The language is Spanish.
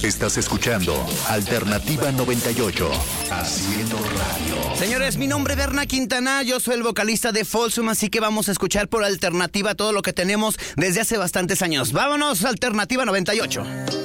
Estás escuchando Alternativa 98, haciendo radio. Señores, mi nombre es Berna Quintana, yo soy el vocalista de Folsom, así que vamos a escuchar por Alternativa todo lo que tenemos desde hace bastantes años. Vámonos, Alternativa 98.